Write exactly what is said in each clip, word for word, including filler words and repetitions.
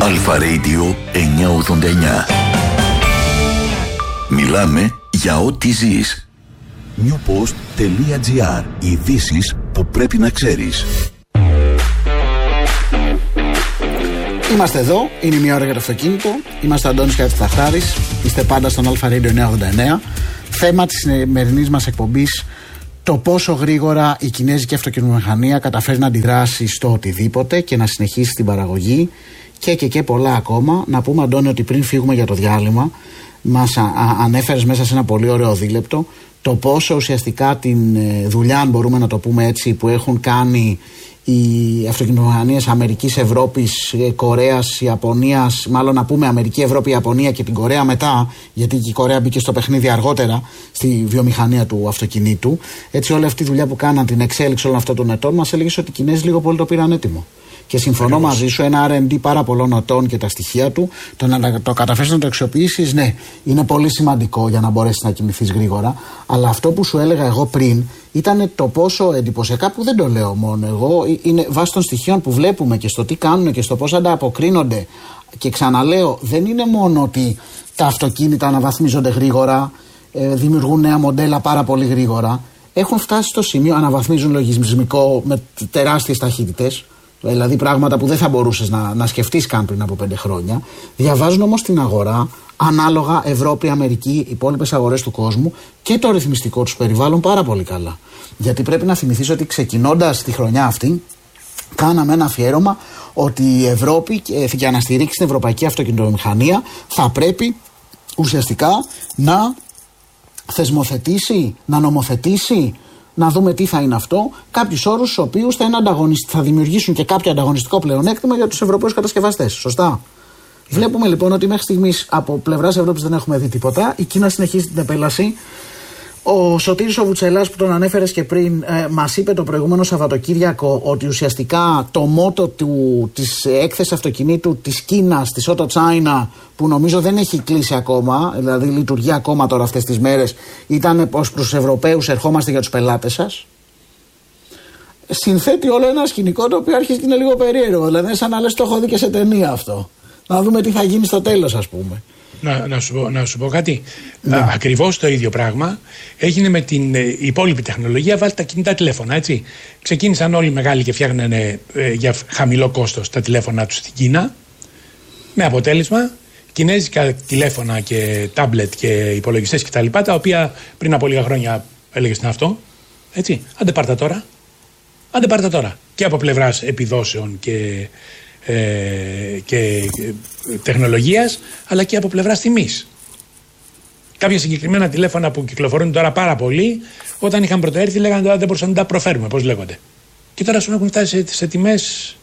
Αλφα Radio εννιακόσια ογδόντα εννιά. Μιλάμε για ό,τι ζεις. newpost.gr. Ειδήσεις που πρέπει να ξέρεις. Είμαστε εδώ, είναι η μία ώρα για το αυτοκίνητο. Είμαστε ο Αντώνης Κατσαφτάχταρης. Είστε πάντα στον Αλφα Radio εννιακόσια ογδόντα εννιά. Θέμα της σημερινής μας εκπομπής: το πόσο γρήγορα η κινέζικη αυτοκινητομηχανία καταφέρει να αντιδράσει στο οτιδήποτε και να συνεχίσει την παραγωγή και, και, και πολλά ακόμα. Να πούμε, Αντώνη, ότι πριν φύγουμε για το διάλειμμα, μας α, α, ανέφερες μέσα σε ένα πολύ ωραίο δίλεπτο το πόσο ουσιαστικά την ε, δουλειά, αν μπορούμε να το πούμε έτσι, που έχουν κάνει οι αυτοκινητομηχανίες Αμερικής, Ευρώπης, Κορέας, Ιαπωνίας, μάλλον να πούμε Αμερική, Ευρώπη, Ιαπωνία και την Κορέα μετά, γιατί και η Κορέα μπήκε στο παιχνίδι αργότερα στη βιομηχανία του αυτοκινήτου. Έτσι, όλη αυτή η δουλειά που κάναν, την εξέλιξη όλων αυτών των ετών, μας έλεγε ότι οι Κινέζοι λίγο πολύ το πήραν έτοιμο. Και συμφωνώ Ακριβώς. μαζί σου, ένα αρ εντ ντι πάρα πολλών ετών και τα στοιχεία του, το να το καταφέρεις να το αξιοποιήσεις, ναι, είναι πολύ σημαντικό για να μπορέσεις να κινηθείς γρήγορα. Αλλά αυτό που σου έλεγα εγώ πριν ήταν το πόσο εντυπωσιακά, που δεν το λέω μόνο εγώ, είναι βάσει των στοιχείων που βλέπουμε και στο τι κάνουν και στο πώς ανταποκρίνονται. Και ξαναλέω, δεν είναι μόνο ότι τα αυτοκίνητα αναβαθμίζονται γρήγορα, ε, δημιουργούν νέα μοντέλα πάρα πολύ γρήγορα. Έχουν φτάσει στο σημείο, αναβαθμίζουν λογισμικό με τεράστιες ταχύτητες. Δηλαδή πράγματα που δεν θα μπορούσες να, να σκεφτείς καν πριν από πέντε χρόνια. Διαβάζουν όμως την αγορά ανάλογα Ευρώπη, Αμερική, υπόλοιπες αγορές του κόσμου και το ρυθμιστικό τους περιβάλλον πάρα πολύ καλά. Γιατί πρέπει να θυμηθείς ότι ξεκινώντας τη χρονιά αυτή, κάναμε ένα αφιέρωμα ότι η Ευρώπη, για να στηρίξει την ευρωπαϊκή αυτοκινητομηχανία, θα πρέπει ουσιαστικά να θεσμοθετήσει, να νομοθετήσει, να δούμε τι θα είναι αυτό, κάποιους όρους στους οποίους θα, θα δημιουργήσουν και κάποιο ανταγωνιστικό πλεονέκτημα για τους Ευρωπαίους κατασκευαστές. Σωστά. Yeah. Βλέπουμε λοιπόν ότι μέχρι στιγμής από πλευράς Ευρώπης δεν έχουμε δει τίποτα. Η Κίνα συνεχίζει την επέλαση. Ο Σωτήρης ο Βουτσελάς, που τον ανέφερες και πριν, ε, μας είπε το προηγούμενο Σαββατοκύριακο ότι ουσιαστικά το μότο του, της έκθεσης αυτοκινήτου της Κίνας, της Auto China, που νομίζω δεν έχει κλείσει ακόμα, δηλαδή λειτουργεί ακόμα τώρα αυτές τις μέρες, ήταν πως προς τους Ευρωπαίους ερχόμαστε για τους πελάτες σας. Συνθέτει όλο ένα σκηνικό το οποίο αρχίζει και είναι λίγο περίεργο. Δηλαδή, σαν να λες, το έχω δει και σε ταινία αυτό. Να δούμε τι θα γίνει στο τέλος, ας πούμε. Να, να, σου πω, να σου πω κάτι. Ναι. Ακριβώς το ίδιο πράγμα έγινε με την ε, υπόλοιπη τεχνολογία. Βάλτε τα κινητά τηλέφωνα, έτσι. Ξεκίνησαν όλοι οι μεγάλοι και φτιάχνανε ε, για χαμηλό κόστος τα τηλέφωνα τους στην Κίνα. Με αποτέλεσμα, κινέζικα τηλέφωνα και τάμπλετ και υπολογιστές κτλ. Τα, τα οποία πριν από λίγα χρόνια έλεγες τι είναι αυτό. Έτσι. Άντε πάρτα τώρα. Άντε πάρτα τώρα. Και από πλευράς επιδόσεων και. Ε, και ε, τεχνολογίας, αλλά και από πλευράς τιμής. Κάποια συγκεκριμένα τηλέφωνα που κυκλοφορούν τώρα πάρα πολύ, όταν είχαν πρωτοέρθει λέγανε δεν μπορούσαν να τα προφέρουμε, πώς λέγονται. Και τώρα σου έχουν φτάσει σε, σε τιμές,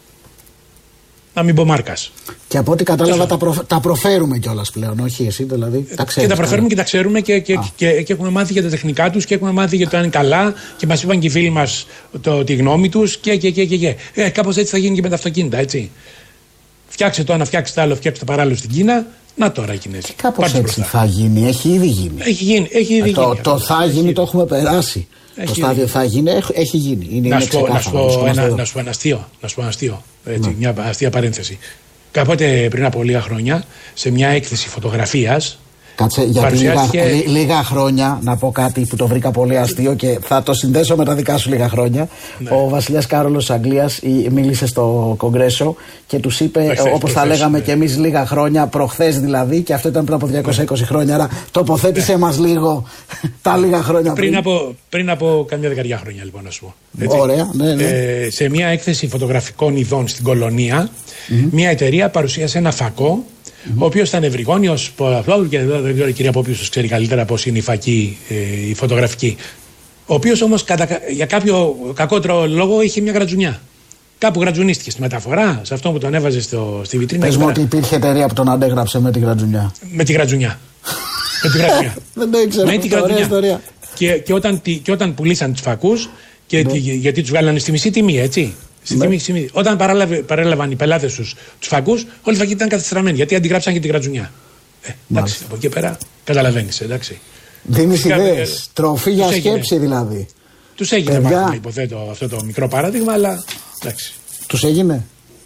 να μην πω μάρκας. Και από ό,τι κατάλαβα τα, προ, τα προφέρουμε κιόλας πλέον, όχι εσύ δηλαδή. Τα ξέρεις, και τα προφέρουμε καλά. Και τα ξέρουμε και, και, και, και έχουμε μάθει για τα τεχνικά τους και έχουμε μάθει για το αν είναι καλά και μας είπαν και οι φίλοι μας το, τη γνώμη τους και, και, και, και, και. Ε, κάπως έτσι θα γίνει και με τα αυτοκίνητα, έτσι. Φτιάξε το ένα, φτιάξε το άλλο, φτιάξε το παράλληλο στην Κίνα. Να τώρα οι Κινέζοι. Κάπως έτσι θα γίνει, έχει ήδη γίνει. Έχει γίνει, έχει ήδη το, γίνει. Το, το θα γίνει γίνει. Το έχουμε περάσει. Έχει το στάδιο θα γίνει, έχει γίνει. Είναι, να, είναι σου πω, να, σου πω ένα, να σου πω ένα αστείο. Να σου πω ένα αστείο. Έτσι, ναι. Μια αστεία παρένθεση. Κάποτε πριν από λίγα χρόνια, σε μια έκθεση φωτογραφίας. Κάτσε, γιατί λίγα, λί, λίγα χρόνια, να πω κάτι που το βρήκα πολύ αστείο και θα το συνδέσω με τα δικά σου λίγα χρόνια. Ναι. Ο βασιλιάς Κάρολος της Αγγλίας μίλησε στο Κογκρέσο και τους είπε, όπως θα λέγαμε ναι. και εμείς, λίγα χρόνια, προχθές δηλαδή, και αυτό ήταν πριν από διακόσια είκοσι ναι. χρόνια. Άρα τοποθέτησε ναι. μας λίγο τα λίγα χρόνια πριν. Πριν από, πριν από καμιά δεκαριά χρόνια, λοιπόν, να σου πω. Έτσι. Ωραία, ναι, ναι. Ε, σε μια έκθεση φωτογραφικών ειδών στην Κολονία, mm-hmm. μια εταιρεία παρουσίασε ένα φακό. Mm-hmm. Ο οποίος ήταν ευρυγόνιος, και δεν ξέρω η κυρία Πόπιος ξέρει καλύτερα πώς είναι η φακή, ε, η φωτογραφική. Ο οποίος όμως κατα, για κάποιο κακότερο λόγο είχε μια γρατζουνιά. Κάπου γρατζουνίστηκε στη μεταφορά, σε αυτό που τον έβαζε στο, στη βιτρίνα. Πες μου ότι υπήρχε εταιρεία που τον αντέγραψε με τη γρατζουνιά. Με τη γρατζουνιά. με τη γρατζουνιά. Δεν το ήξερα. Με τη γρατζουνιά. Και, και, όταν, και όταν πουλήσαν τους φακούς, και, ναι. γιατί τους βγάλανε στη μισή τιμή, έτσι. Ναι. Τιμή, όταν παρέλαβαν οι πελάτες τους τους φακούς, όλοι οι φακοί ήταν καθιστραμμένοι γιατί αντιγράψαν και την γρατζουνιά. Ε, εντάξει, από εκεί πέρα καταλαβαίνεις, εντάξει. Δίνεις ιδέες, τροφή για σκέψη δηλαδή. Τους έγινε μάθημα, υποθέτω, αυτό το μικρό παράδειγμα, αλλά εντάξει. Τους έγινε.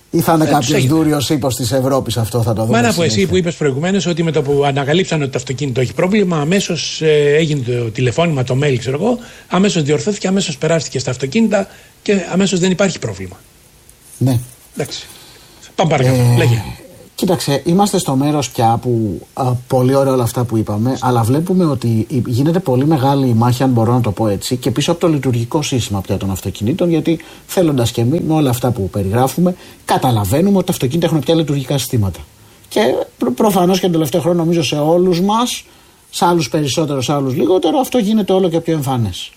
Ή θα είναι ε, κάποιο δούριο ύπος της Ευρώπης, αυτό θα το δούμε. Μα να πω εσύ που είπες προηγουμένως ότι με το που ανακαλύψαν ότι το αυτοκίνητο έχει πρόβλημα, αμέσως ε, έγινε το τηλεφώνημα, το mail, ξέρω εγώ, αμέσως διορθώθηκε, αμέσως περάστηκε στα αυτοκίνητα και αμέσως δεν υπάρχει πρόβλημα. Ναι. Εντάξει. Πάμε παρακάτω. Ε, Λέγε. Κοίταξε, είμαστε στο μέρος πια που α, πολύ ωραία όλα αυτά που είπαμε, αλλά βλέπουμε ότι γίνεται πολύ μεγάλη η μάχη, αν μπορώ να το πω έτσι, και πίσω από το λειτουργικό σύστημα πια των αυτοκινήτων, γιατί θέλοντας και εμείς με όλα αυτά που περιγράφουμε, καταλαβαίνουμε ότι τα αυτοκίνητα έχουν πια λειτουργικά συστήματα. Και προ, προφανώς και τον τελευταίο χρόνο, νομίζω σε όλους μας, σε άλλους περισσότερο, σε άλλους λιγότερο, αυτό γίνεται όλο και πιο εμφανές.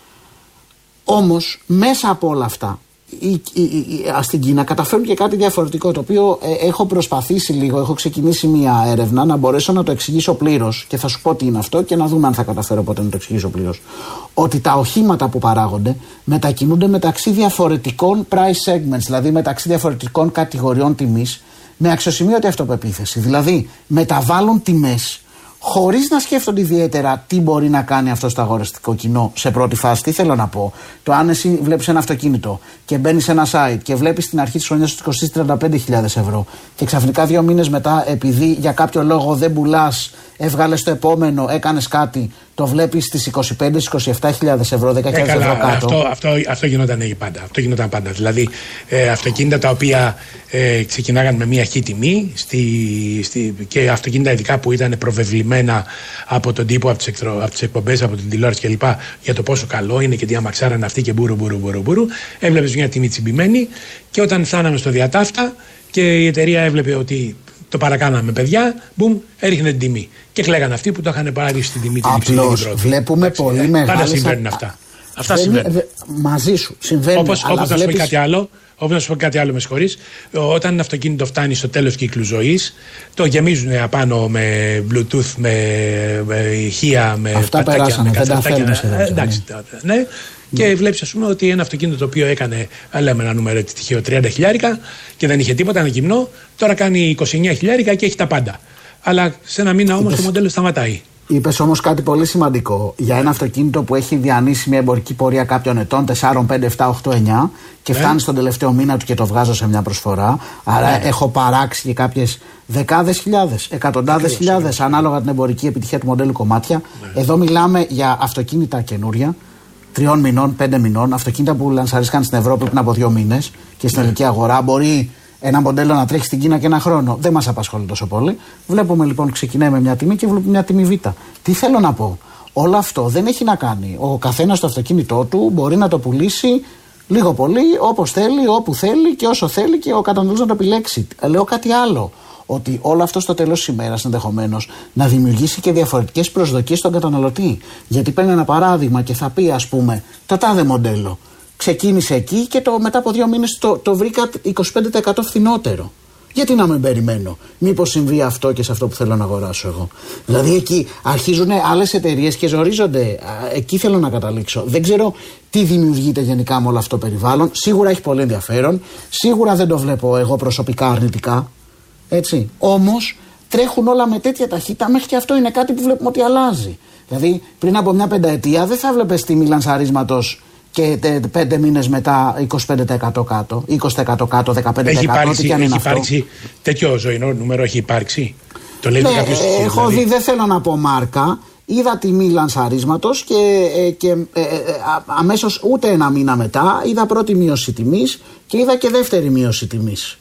Όμως, μέσα από όλα αυτά, Η, η, η, στην Κίνα καταφέρουν και κάτι διαφορετικό, το οποίο ε, έχω προσπαθήσει λίγο, έχω ξεκινήσει μια έρευνα να μπορέσω να το εξηγήσω πλήρως και θα σου πω τι είναι αυτό και να δούμε αν θα καταφέρω ποτέ να το εξηγήσω πλήρως. Ότι τα οχήματα που παράγονται μετακινούνται μεταξύ διαφορετικών price segments, δηλαδή μεταξύ διαφορετικών κατηγοριών τιμής, με αξιοσημείωτη αυτοπεποίθηση. Δηλαδή μεταβάλλουν τιμές χωρίς να σκέφτονται ιδιαίτερα τι μπορεί να κάνει αυτό στο αγοραστικό κοινό σε πρώτη φάση. Τι θέλω να πω. Το αν εσύ βλέπεις ένα αυτοκίνητο και μπαίνεις σε ένα site και βλέπεις στην αρχή της χρονιάς ότι κοστίζει τριάντα πέντε χιλιάδες ευρώ και ξαφνικά δύο μήνες μετά, επειδή για κάποιο λόγο δεν πουλάς, έβγαλες το επόμενο, έκανες κάτι, το βλέπεις στις είκοσι πέντε με είκοσι επτά χιλιάδες ευρώ, δέκα χιλιάδες ευρώ κάτω. Αυτό, αυτό, αυτό γινόταν πάντα. Αυτό γινόταν πάντα. Δηλαδή ε, αυτοκίνητα τα οποία ε, ξεκινάγαν με μία χή τιμή στη, στη, και αυτοκίνητα ειδικά που ήταν προβεβλημένα από τον τύπο, από τις, από τις εκπομπές, από την τηλεόραση κλπ. Για το πόσο καλό είναι και τι αμαξάραν αυτοί και μπούρου μπούρου μπούρου μπούρου. Έβλεπες μια τιμή τσιμπημένη και όταν φτάναμε στο διατάφτα και η εταιρεία έβλεπε ότι το παρακάναμε, παιδιά, μπουμ, έριχνε την τιμή. Και κλαίγανε αυτοί που το είχαν πάρει στην τιμή την υψηλή. Απλώς βλέπουμε Εντάξει, πολύ ε, μεγάλες... Πάντα συμβαίνουν αυτά. Αυτά δεν, συμβαίνουν. δε, μαζί σου συμβαίνουν. Όπως, όπως βλέπεις... να σου πω κάτι άλλο, όπως να σου πω κάτι άλλο, με συγχωρείς, όταν ένα αυτοκίνητο φτάνει στο τέλος κύκλου ζωής, το γεμίζουν απάνω με Bluetooth, με, με ηχεία, με αυτά πατάκια, περάσανε, με δεν τα θέλουμε. Ε, εντάξει, ναι. ναι. Και βλέπεις, ας πούμε, ότι ένα αυτοκίνητο το οποίο έκανε, λέμε ένα νούμερο έτσι τυχαίο, τριάντα χιλιάρικα και δεν είχε τίποτα, ένα γυμνό, τώρα κάνει είκοσι εννέα χιλιάρικα και έχει τα πάντα. Αλλά σε ένα μήνα όμως το μοντέλο σταματάει. Είπες όμως κάτι πολύ σημαντικό. Για ένα αυτοκίνητο που έχει διανύσει μια εμπορική πορεία κάποιων ετών, τέσσερα, πέντε, επτά, οκτώ, εννιά, και ναι. φτάνει στον τελευταίο μήνα του και το βγάζω σε μια προσφορά. Άρα ναι. έχω παράξει και κάποιες δεκάδες χιλιάδες, εκατοντάδες χιλιάδες, ανάλογα την εμπορική επιτυχία του μοντέλου κομμάτια. Ναι. Εδώ μιλάμε για αυτοκίνητα καινούρια, τριών μηνών, πέντε μηνών, αυτοκίνητα που λανσαρίστηκαν στην Ευρώπη πριν από δύο μήνες και στην ελληνική αγορά. Μπορεί ένα μοντέλο να τρέχει στην Κίνα και ένα χρόνο. Δεν μας απασχολεί τόσο πολύ. Βλέπουμε λοιπόν, ξεκινάει με μια τιμή και βλέπουμε μια τιμή Β. Τι θέλω να πω. Όλο αυτό δεν έχει να κάνει. Ο καθένας το αυτοκίνητό του μπορεί να το πουλήσει λίγο πολύ, όπως θέλει, όπου θέλει και όσο θέλει και ο καταναλωτής να το επιλέξει. Λέω κάτι άλλο. Ότι όλο αυτό στο τέλος της ημέρας ενδεχομένως να δημιουργήσει και διαφορετικές προσδοκίες στον καταναλωτή. Γιατί παίρνει ένα παράδειγμα και θα πει, ας πούμε, το τάδε μοντέλο ξεκίνησε εκεί και το, μετά από δύο μήνες το, το βρήκα είκοσι πέντε τοις εκατό φθηνότερο. Γιατί να με περιμένω, μήπως συμβεί αυτό και σε αυτό που θέλω να αγοράσω εγώ. Δηλαδή εκεί αρχίζουν άλλες εταιρείες και ζορίζονται. Εκεί θέλω να καταλήξω. Δεν ξέρω τι δημιουργείται γενικά με όλο αυτό το περιβάλλον. Σίγουρα έχει πολύ ενδιαφέρον. Σίγουρα δεν το βλέπω εγώ προσωπικά αρνητικά. Έτσι. Όμως τρέχουν όλα με τέτοια ταχύτητα, μέχρι και αυτό είναι κάτι που βλέπουμε ότι αλλάζει. Δηλαδή πριν από μια πενταετία δεν θα βλέπεις τιμή λανσαρίσματος και πέντε μήνες μετά είκοσι πέντε τοις εκατό κάτω, είκοσι τοις εκατό κάτω, δεκαπέντε τοις εκατό. Έχει υπάρξει, έχει έχει υπάρξει τέτοιο ζωηρό νούμερο, έχει υπάρξει. Το λέει ναι, κάποιος. Έχω δηλαδή. Δει, δεν θέλω να πω μάρκα. Είδα τιμή λανσαρίσματος και, και ε, ε, αμέσως ούτε ένα μήνα μετά είδα πρώτη μείωση τιμής και είδα και δεύτερη μείωση τιμής.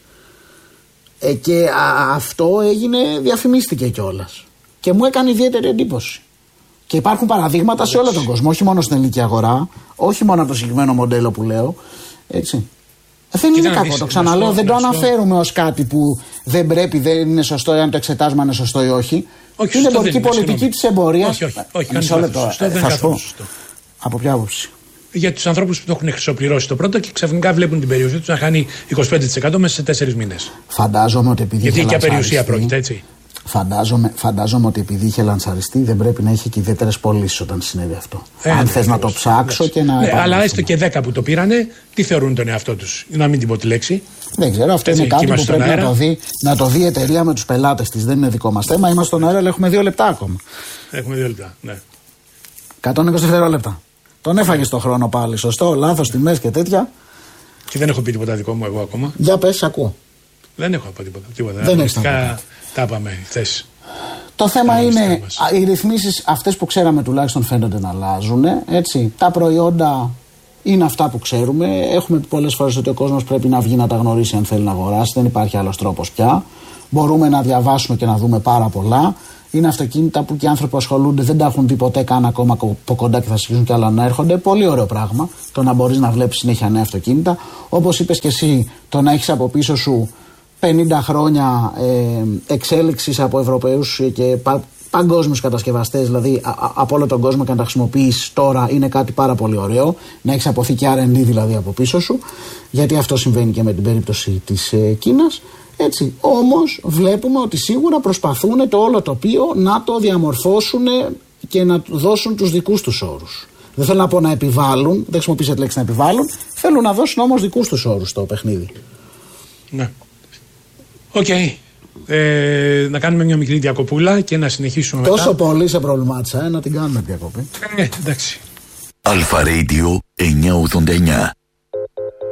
Ε, και α, αυτό έγινε, διαφημίστηκε κιόλας. Και μου έκανε ιδιαίτερη εντύπωση. Και υπάρχουν παραδείγματα σε όλο τον κόσμο, όχι μόνο στην ελληνική αγορά, όχι μόνο από το συγκεκριμένο μοντέλο που λέω. Έτσι. Δεν είναι κακό, το ξαναλέω, δεν το αναφέρουμε ως κάτι που δεν πρέπει, δεν είναι σωστό, αν το εξετάζουμε αν είναι σωστό ή όχι. όχι είναι εμπορική πολιτική της εμπορίας. Όχι, όχι, όχι. Μισό λεπτό. Σωστό, δεν θα πω. Σωστό. Από ποια άποψη? Για τους ανθρώπους που το έχουν χρυσοπληρώσει το πρώτο και ξαφνικά βλέπουν την περιουσία τους να χάνει είκοσι πέντε τοις εκατό μέσα σε τέσσερις μήνες. Φαντάζομαι ότι επειδή. Γιατί και περιουσία πρόκειται, έτσι. Φαντάζομαι, φαντάζομαι ότι επειδή είχε λανσαριστεί δεν πρέπει να έχει και ιδιαίτερες πωλήσεις όταν συνέβη αυτό. Ε, Αν ναι, θες να το ψάξω ναι. και να. Ναι, αλλά έστω και δέκα που το πήρανε, τι θεωρούν τον εαυτό τους, να μην την πω τη λέξη. Δεν ξέρω, αυτό έτσι, είναι κάτι που πρέπει να το, δει, να το δει η εταιρεία με τους πελάτες της. Δεν είναι δικό μας θέμα. Είμαστε στον αέρα, αλλά έχουμε δύο λεπτά ακόμα. Έχουμε δύο λεπτά, ναι. εκατόν είκοσι δευτερόλεπτα. Τον έφαγε στον χρόνο πάλι. Σωστό, λάθος, τιμές και τέτοια. Και δεν έχω πει τίποτα δικό μου εγώ ακόμα. Για πες, ακούω. Δεν έχω από τίποτα. τίποτα. Δεν έχεις τα είπαμε χθες. Το θέμα είναι οι ρυθμίσεις αυτές που ξέραμε τουλάχιστον φαίνονται να αλλάζουν. Έτσι. Τα προϊόντα είναι αυτά που ξέρουμε. Έχουμε πει πολλές φορές ότι ο κόσμος πρέπει να βγει να τα γνωρίσει αν θέλει να αγοράσει. Δεν υπάρχει άλλος τρόπος πια. Μπορούμε να διαβάσουμε και να δούμε πάρα πολλά. Είναι αυτοκίνητα που και οι άνθρωποι που ασχολούνται δεν τα έχουν δει ποτέ καν ακόμα από κοντά και θα συνεχίσουν κι άλλα να έρχονται. Πολύ ωραίο πράγμα το να μπορείς να βλέπεις συνέχεια νέα αυτοκίνητα. Όπως είπες και εσύ, το να έχεις από πίσω σου πενήντα χρόνια ε, εξέλιξης από Ευρωπαίους και πα, παγκόσμιους κατασκευαστές, δηλαδή α, α, από όλο τον κόσμο και να τα χρησιμοποιείς τώρα είναι κάτι πάρα πολύ ωραίο. Να έχεις αποθήκη αρ εντ ντι δηλαδή από πίσω σου, γιατί αυτό συμβαίνει και με την περίπτωση της ε, Κίνας. Έτσι, όμως βλέπουμε ότι σίγουρα προσπαθούν το όλο τοπίο να το διαμορφώσουν και να δώσουν τους δικούς τους όρους. Δεν θέλω να πω να επιβάλλουν, δεν χρησιμοποιήσω τη λέξη να επιβάλλουν, θέλουν να δώσουν όμως δικούς τους όρους στο παιχνίδι. Ναι. Οκ. Okay. Ε, να κάνουμε μια μικρή διακοπούλα και να συνεχίσουμε μετά. Τόσο πολύ σε προβλημάτισα, ε, να την κάνουμε διακοπή. Ε, εντάξει. Αλφα Radio εννιακόσια ογδόντα εννιά.